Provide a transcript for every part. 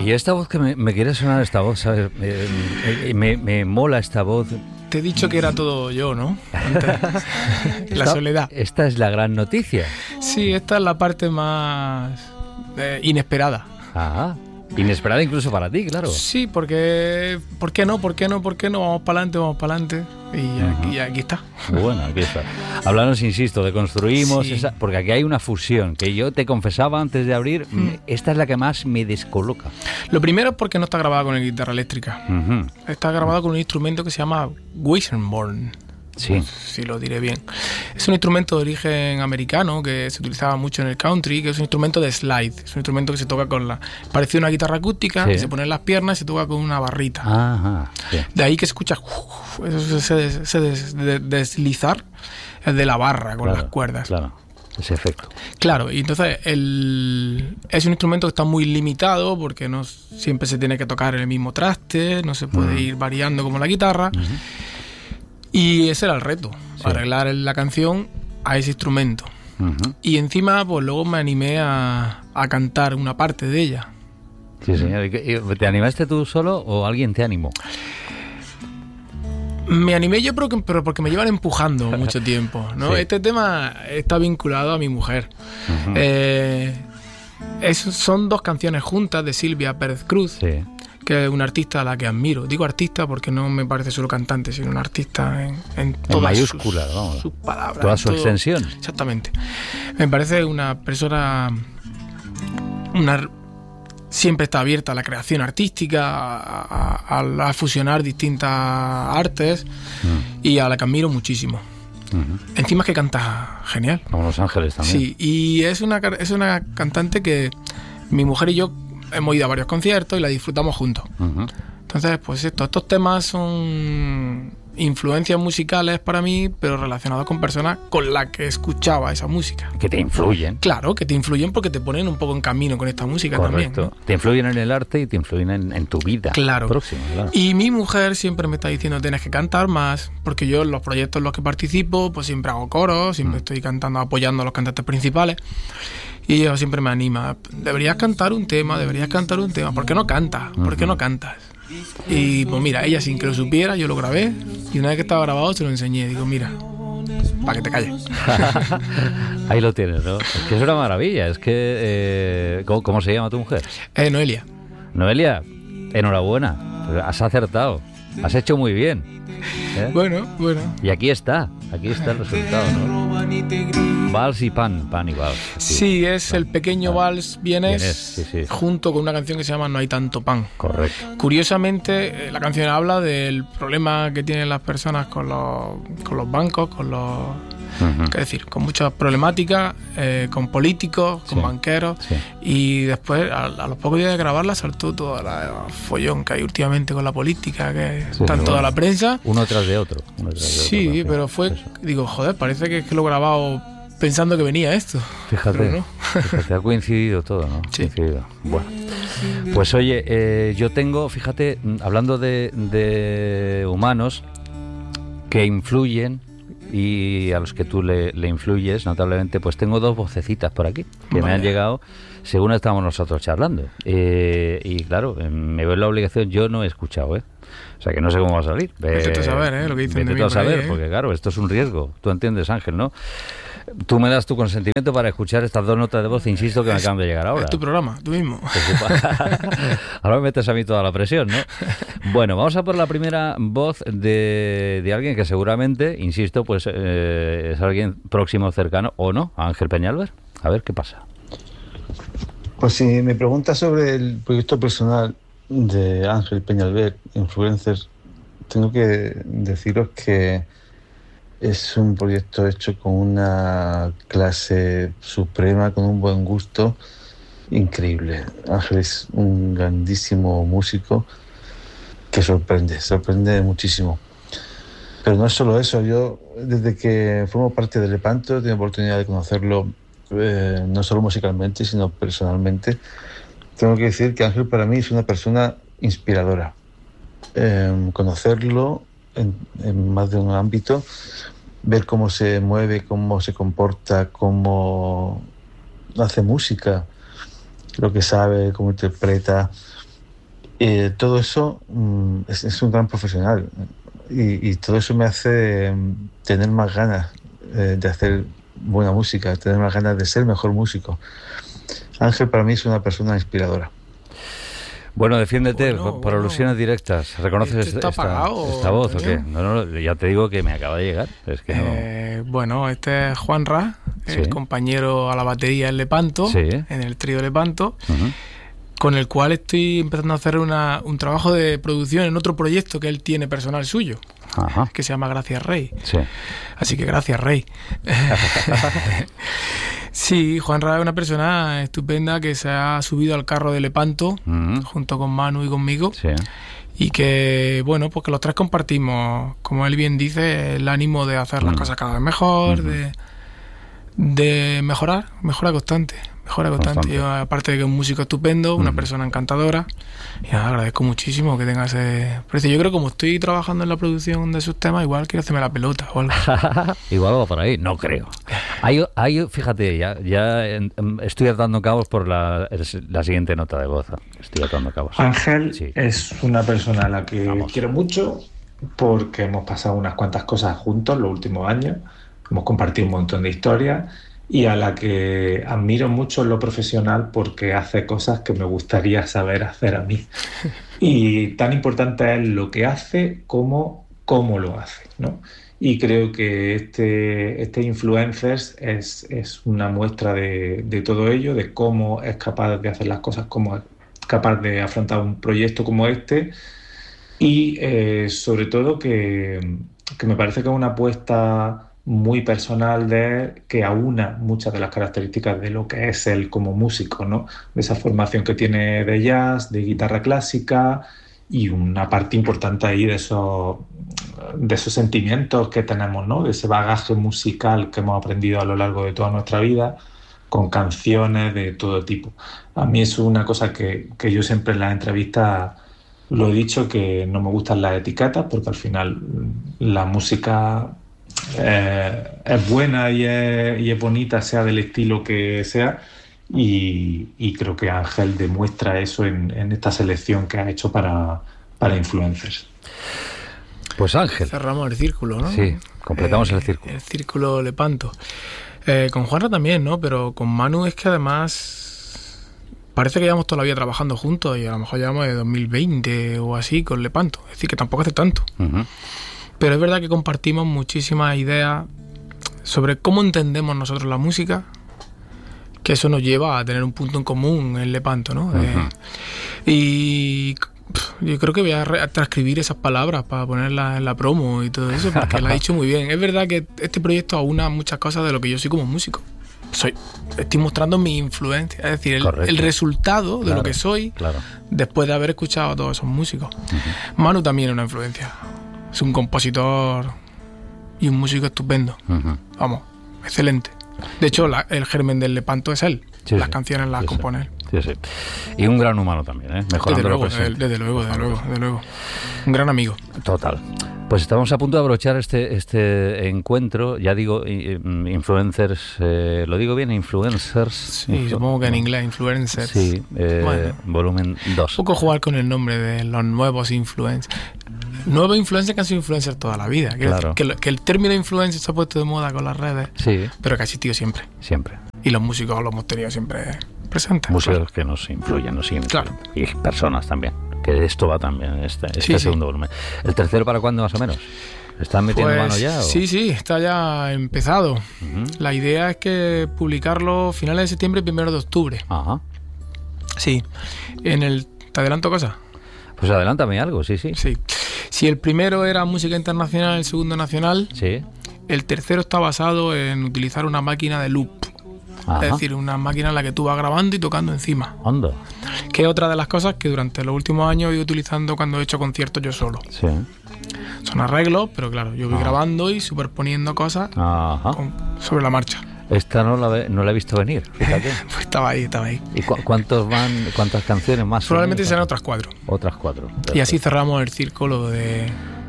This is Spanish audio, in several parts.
Y esta voz que me quiere sonar, esta voz, ¿sabes? Me mola esta voz. Te he dicho que era todo yo, ¿no? La soledad. Esta es la gran noticia. Sí, esta es la parte más inesperada. Ah, inesperada incluso para ti, claro. Sí, porque ¿por qué no? Vamos para adelante. Y aquí está. Bueno, aquí está. Háblanos, insisto, de Construimos, Sí. porque aquí hay una fusión que yo te confesaba antes de abrir, esta es la que más me descoloca. Lo primero es porque no está grabada con guitarra eléctrica. Está grabada con un instrumento que se llama Weissenborn. Sí. Si lo diré bien. Es un instrumento de origen americano que se utilizaba mucho en el country, que es un instrumento de slide. Es un instrumento que se toca con parece una guitarra acústica, que se pone en las piernas y se toca con una barrita. Ajá. Sí. De ahí que se escucha ese deslizar el de la barra con las cuerdas. Claro, ese efecto. Claro, y entonces es un instrumento que está muy limitado porque no siempre se tiene que tocar en el mismo traste, no se puede ir variando como la guitarra. Y ese era el reto, arreglar la canción a ese instrumento. Y encima, pues luego me animé a cantar una parte de ella. Sí, señor. ¿Te animaste tú solo o alguien te animó? Me animé yo, pero porque me llevan empujando mucho tiempo, ¿no? Sí. Este tema está vinculado a mi mujer. Son dos canciones juntas de Silvia Pérez Cruz. Sí. Que es una artista a la que admiro. Digo artista porque no me parece solo cantante, sino una artista en todas mayúsculas, sus palabras. Toda su extensión. Exactamente. Me parece una persona... siempre está abierta a la creación artística, a fusionar distintas artes y a la que admiro muchísimo. Encima es que canta genial. Como Los Ángeles también. Sí, y es una cantante que mi mujer y yo hemos ido a varios conciertos y la disfrutamos juntos. Entonces, pues estos temas son influencias musicales para mí, pero relacionados con personas con las que escuchaba esa música. Que te influyen. Claro, que te influyen porque te ponen un poco en camino con esta música. Correcto. También, ¿no? Te influyen en el arte y te influyen en tu vida próxima. Claro. Y mi mujer siempre me está diciendo tienes que cantar más, porque yo en los proyectos en los que participo, pues siempre hago coros, siempre estoy cantando, apoyando a los cantantes principales. Y ella siempre me anima, deberías cantar un tema, ¿por qué no cantas? ¿Por qué no cantas? Y pues mira, ella sin que lo supiera, yo lo grabé y una vez que estaba grabado se lo enseñé. Digo, mira, para que te calles. Ahí lo tienes, ¿no? Es que es una maravilla. Es que... ¿Cómo se llama tu mujer? Noelia. Noelia, enhorabuena. Has acertado. Has hecho muy bien. Bueno. Y aquí está el resultado, ¿no? Vals y pan y vals. Sí, es el pequeño vals vienés, sí. junto con una canción que se llama No hay tanto pan. Correcto. Curiosamente, la canción habla del problema que tienen las personas con los bancos, es decir, con muchas problemáticas, con políticos, con banqueros, y después, a los pocos días de grabarla, saltó toda la follón que hay últimamente con la política, que está en toda la prensa. Uno tras de otro. Sí, pero digo, joder, parece que lo he grabado pensando que venía esto. Fíjate, ha coincidido todo, ¿no? Sí. Bueno, pues oye, yo tengo, fíjate, hablando de humanos que influyen y a los que tú le influyes notablemente, pues tengo dos vocecitas por aquí que me han llegado según estamos nosotros charlando. Y claro, me veo en la obligación, yo no he escuchado, O sea que no sé cómo va a salir. Vete a saber, lo que dicen de mí. Vete a saber, porque claro, esto es un riesgo. Tú entiendes, Ángel, ¿no? Tú me das tu consentimiento para escuchar estas dos notas de voz, insisto, que me acaban de llegar ahora. Es tu programa, tú mismo. Ahora me metes a mí toda la presión, ¿no? Bueno, vamos a por la primera voz de alguien que seguramente, insisto, pues es alguien próximo, cercano, o no, a Ángel Peñalver. A ver qué pasa. Pues si me preguntas sobre el proyecto personal de Ángel Peñalver, Influencers, tengo que deciros que es un proyecto hecho con una clase suprema, con un buen gusto increíble. Ángel es un grandísimo músico que sorprende muchísimo. Pero no es solo eso, yo desde que formo parte de Lepanto he tenido oportunidad de conocerlo no solo musicalmente, sino personalmente. Tengo que decir que Ángel para mí es una persona inspiradora. Conocerlo en más de un ámbito, ver cómo se mueve, cómo se comporta, cómo hace música, lo que sabe, cómo interpreta, todo eso es un gran profesional y todo eso me hace tener más ganas de hacer buena música, tener más ganas de ser mejor músico. Ángel para mí es una persona inspiradora. Bueno, defiéndete por alusiones directas. ¿Reconoces esta voz o qué? No, ya te digo que me acaba de llegar. Es que Bueno, este es Juan Ra, el compañero a la batería en Lepanto, en el trío Lepanto, con el cual estoy empezando a hacer un trabajo de producción en otro proyecto que él tiene personal suyo, que se llama Gracias Rey. Sí. Así que gracias, Rey. Sí, Juan Ra es una persona estupenda que se ha subido al carro de Lepanto junto con Manu y conmigo. Sí. Y que, bueno, pues que los tres compartimos, como él bien dice, el ánimo de hacer las cosas cada vez mejor, de mejorar, mejora constante. Yo, aparte de que es un músico estupendo, una persona encantadora, y nada, agradezco muchísimo que tenga ese precio. Yo creo que como estoy trabajando en la producción de sus temas, igual quiero hacerme la pelota o algo. Igual va por ahí, no creo. Fíjate, ya estoy atando cabos por la siguiente nota de voz. Estoy atando cabos. Ángel es una persona a la que quiero mucho porque hemos pasado unas cuantas cosas juntos los últimos años, hemos compartido un montón de historias, y a la que admiro mucho en lo profesional porque hace cosas que me gustaría saber hacer a mí. Y tan importante es lo que hace como cómo lo hace, ¿no? Y creo que este Influencers es una muestra de todo ello, de cómo es capaz de hacer las cosas, cómo es capaz de afrontar un proyecto como este, y sobre todo que me parece que es una apuesta muy personal de que aúna muchas de las características de lo que es él como músico, ¿no? De esa formación que tiene de jazz, de guitarra clásica, y una parte importante ahí de esos sentimientos que tenemos, ¿no? De ese bagaje musical que hemos aprendido a lo largo de toda nuestra vida, con canciones de todo tipo. A mí es una cosa que yo siempre en las entrevistas lo he dicho, que no me gustan las etiquetas, porque al final la música es buena y es bonita, sea del estilo que sea, y creo que Ángel demuestra eso en esta selección que ha hecho para Influencers. Pues Ángel, cerramos el círculo, ¿no? Sí, completamos el círculo. El círculo Lepanto. Con Juanra también, ¿no? Pero con Manu es que además parece que llevamos toda la vida trabajando juntos, y a lo mejor llevamos de 2020 o así con Lepanto. Es decir, que tampoco hace tanto. Pero es verdad que compartimos muchísimas ideas sobre cómo entendemos nosotros la música, que eso nos lleva a tener un punto en común en Lepanto, ¿no? Y yo creo que voy a transcribir esas palabras para ponerlas en la promo y todo eso, porque la ha dicho muy bien. Es verdad que este proyecto aúna muchas cosas de lo que yo soy como músico. Estoy mostrando mi influencia, es decir, el resultado de lo que soy después de haber escuchado a todos esos músicos. Manu también es una influencia. Es un compositor y un músico estupendo. Vamos, excelente. De hecho, el germen del Lepanto es él. Las canciones las compone él. Sí. Y un gran humano también, mejorando desde luego. Un gran amigo. Total. Pues estamos a punto de abrochar este encuentro. Ya digo, Influencers, ¿lo digo bien? Influencers. Sí, supongo que en inglés, Influencers. Sí, volumen 2. Un poco jugar con el nombre de los nuevos influencers. Nuevos influencers que han sido influencers toda la vida. Claro. Que el término influencer se ha puesto de moda con las redes, pero que ha existido siempre. Siempre. Y los músicos los hemos tenido siempre presentes. Músicos que nos influyen, nos siguen. Claro. Y personas también. Que de esto va también este segundo volumen. ¿El tercero para cuándo más o menos? ¿Están metiendo mano ya? ¿O? Sí, está ya empezado. La idea es que publicarlo finales de septiembre y 1 de octubre. Ajá. Sí. ¿Te adelanto cosas? Pues adelántame algo, sí. Si el primero era música internacional, el segundo nacional, el tercero está basado en utilizar una máquina de loop. Es decir, una máquina en la que tú vas grabando y tocando encima. Anda. Que es otra de las cosas que durante los últimos años he ido utilizando cuando he hecho conciertos yo solo. Sí. Son arreglos, pero claro, yo voy grabando y superponiendo cosas sobre la marcha. Esta no la he visto venir, fíjate. Pues estaba ahí. ¿Y cuántas canciones más? Probablemente serán otras 4. Otras 4. Perfecto. Y así cerramos el círculo de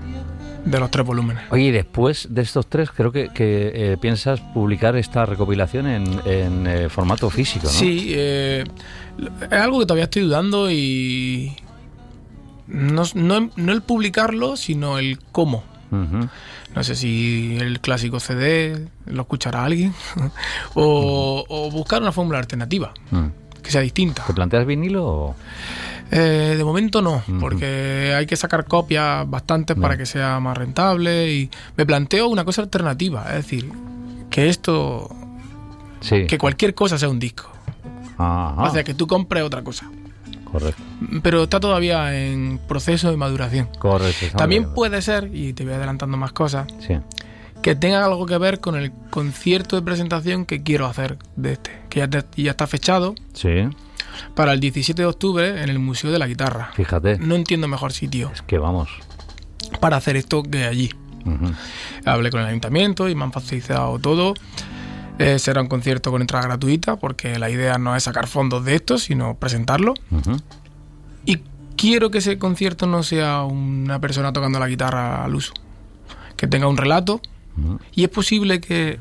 los 3 volúmenes. Oye, y después de estos 3, creo que piensas publicar esta recopilación en formato físico, ¿no? Sí, es algo que todavía estoy dudando, y No el publicarlo, sino el cómo. Uh-huh. No sé si el clásico CD lo escuchará alguien o buscar una fórmula alternativa que sea distinta. ¿Te planteas vinilo o...? De momento no, porque hay que sacar copias bastantes para que sea más rentable, y me planteo una cosa alternativa, es decir, que esto, que cualquier cosa sea un disco. O sea, que tú compres otra cosa. Correcto. Pero está todavía en proceso de maduración. Correcto. También puede ser, y te voy adelantando más cosas, que tenga algo que ver con el concierto de presentación que quiero hacer de este, que ya está fechado. Sí. Para el 17 de octubre en el Museo de la Guitarra. Fíjate. No entiendo mejor sitio. Es que vamos. Para hacer esto que allí. Hablé con el ayuntamiento y me han facilitado todo. Será un concierto con entrada gratuita, porque la idea no es sacar fondos de esto, sino presentarlo. Y quiero que ese concierto no sea una persona tocando la guitarra al uso. Que tenga un relato. Y es posible que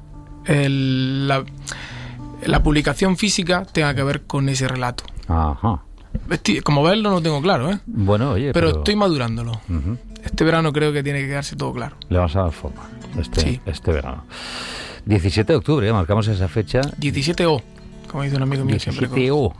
la publicación física tenga que ver con ese relato. Ajá. Como verlo no tengo claro, ¿eh? Bueno, oye, pero estoy madurándolo. Este verano creo que tiene que quedarse todo claro. Le vas a dar forma este verano. 17 de octubre, marcamos esa fecha. 17O, como dice un amigo mío siempre. 17O,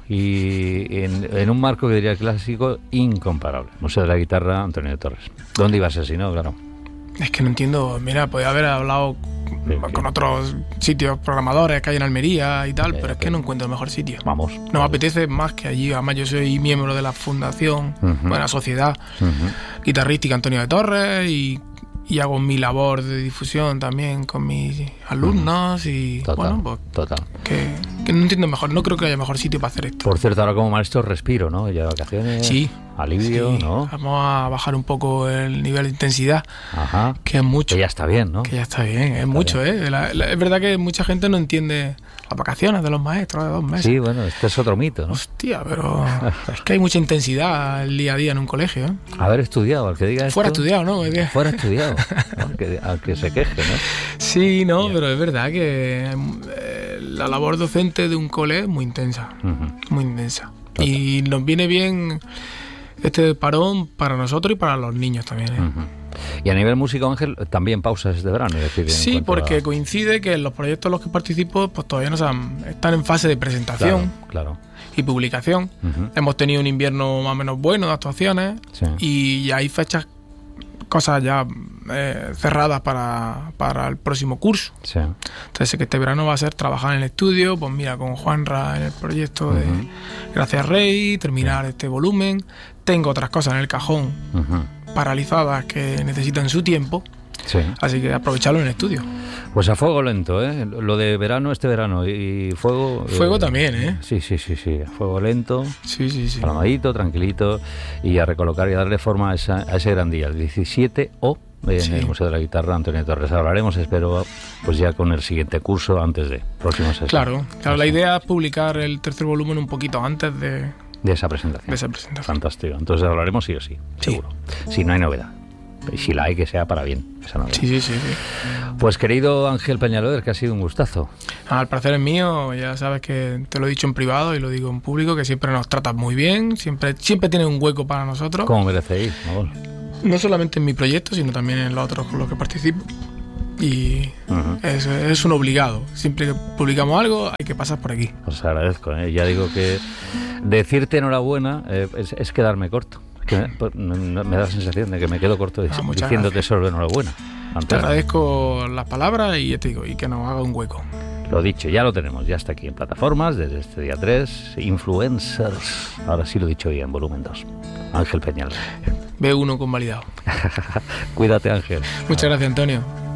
y en un marco que diría clásico incomparable. Museo de la Guitarra, Antonio de Torres. ¿Dónde ibas así, no? Claro. Es que no entiendo. Mira, podía haber hablado con otros sitios programadores que hay en Almería y tal, pero es que no encuentro el mejor sitio. Vamos. No me apetece más que allí. Además, yo soy miembro de la fundación, la sociedad guitarrística Antonio de Torres, y hago mi labor de difusión también con mis alumnos. Y total, bueno, pues que no entiendo mejor. No creo que haya mejor sitio para hacer esto. Por cierto, ahora como maestro respiro, ¿no? Ya vacaciones. Sí. Alivio, sí. ¿no? Vamos a bajar un poco el nivel de intensidad. Ajá. Que es mucho. Que ya está bien, ¿no? Que ya está bien, es mucho, bien. Es verdad que mucha gente no entiende las vacaciones de los maestros de 2 meses. Sí, bueno, este es otro mito, ¿no? Hostia, pero es que hay mucha intensidad el día a día en un colegio, ¿eh? Haber estudiado, al que diga esto. Fuera estudiado, ¿no? Fuera estudiado, ¿no? Al que se queje, ¿no? Sí, no, pero es verdad que la labor docente de un cole es muy intensa, muy intensa. Total. Y nos viene bien este parón para nosotros y para los niños también, ¿eh? Y a nivel músico, Ángel, también pausas de verano. Es decir, sí, porque coincide que los proyectos en los que participo pues todavía no están en fase de presentación claro. y publicación. Hemos tenido un invierno más o menos bueno de actuaciones, y hay fechas, cosas ya cerradas para el próximo curso. Entonces sé que este verano va a ser trabajar en el estudio, pues mira, con Juanra en el proyecto de Gracias Rey, terminar este volumen. Tengo otras cosas en el cajón paralizadas que necesitan su tiempo, así que aprovecharlo en el estudio. Pues a fuego lento, ¿eh? Lo de verano, este verano, y fuego... Fuego también, ¿eh? Sí, a fuego lento, sí. calmadito, tranquilito, y a recolocar y a darle forma a ese gran día, el 17O, en el Museo de la Guitarra, Antonio Torres. Hablaremos, espero, pues ya con el siguiente curso, antes de próxima sesión. Claro, la idea es publicar el tercer volumen un poquito antes de esa presentación. Fantástico. Entonces hablaremos sí o sí, seguro. Si no hay novedad. Y si la hay, que sea para bien esa novedad. Sí. Pues querido Ángel Peñalver, que ha sido un gustazo. El placer es mío. Ya sabes que te lo he dicho en privado y lo digo en público, que siempre nos tratas muy bien. Siempre tienes un hueco para nosotros. Como merecéis, ¿no? No solamente en mi proyecto, sino también en los otros con los que participo. Y es un obligado. Siempre que publicamos algo hay que pasar por aquí. Os agradezco, ¿eh? Ya digo que decirte enhorabuena es quedarme corto. Que me da la sensación de que me quedo corto diciéndote solo enhorabuena. Te agradezco las palabras y ya te digo, y que nos haga un hueco. Lo dicho, ya lo tenemos, ya está aquí en plataformas desde este día 3. Influencers, ahora sí lo he dicho bien, volumen 2. Ángel Peñalver. B1 convalidado. Cuídate, Ángel. Muchas gracias, Antonio.